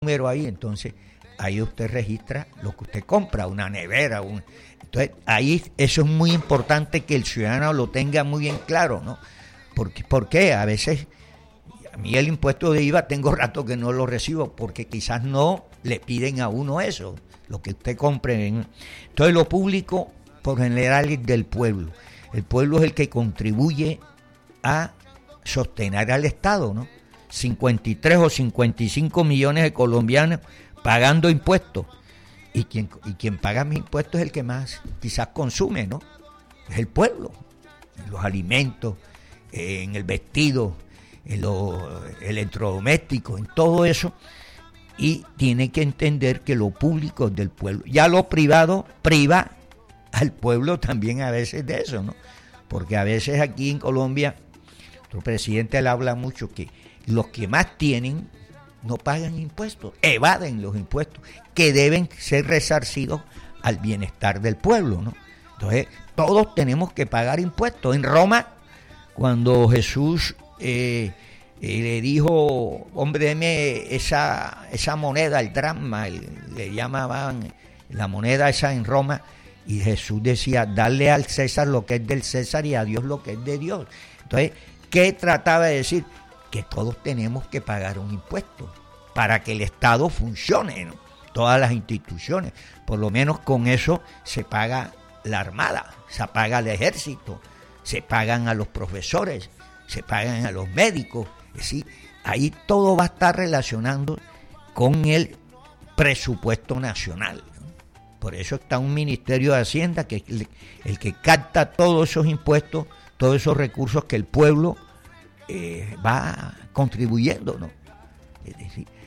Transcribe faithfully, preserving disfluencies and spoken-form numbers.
número ahí, entonces ahí usted registra lo que usted compra, una nevera, un... entonces ahí eso es muy importante que el ciudadano lo tenga muy bien claro, ¿no? Porque, ¿por qué? A veces, a mí el impuesto de I V A tengo rato que no lo recibo, porque quizás no le piden a uno eso, lo que usted compre. En... Entonces lo público, por general, es del pueblo. El pueblo es el que contribuye a sostener al Estado, ¿no? cincuenta y tres o cincuenta y cinco millones de colombianos pagando impuestos, y quien, y quien paga mis impuestos es el que más quizás consume, ¿no? Es el pueblo, en los alimentos, en el vestido, en los electrodomésticos, en todo eso, y tiene que entender que lo público es del pueblo. Ya lo privado priva al pueblo también a veces de eso, ¿no? Porque a veces aquí en Colombia, nuestro presidente le habla mucho que los que más tienen no pagan impuestos, evaden los impuestos, que deben ser resarcidos al bienestar del pueblo, ¿no? Entonces, todos tenemos que pagar impuestos. En Roma, cuando Jesús eh, eh, le dijo, hombre, deme esa, esa moneda, el dracma, el, le llamaban la moneda esa en Roma, y Jesús decía, darle al César lo que es del César y a Dios lo que es de Dios. Entonces, ¿qué trataba de decir? Que todos tenemos que pagar un impuesto para que el Estado funcione, ¿no? Todas las instituciones, por lo menos con eso se paga la Armada, se paga el Ejército, se pagan a los profesores, se pagan a los médicos, es decir, ahí todo va a estar relacionando con el presupuesto nacional, ¿no? Por eso está un Ministerio de Hacienda que es el, el que capta todos esos impuestos, todos esos recursos que el pueblo Eh, va contribuyendo, ¿no? Es decir,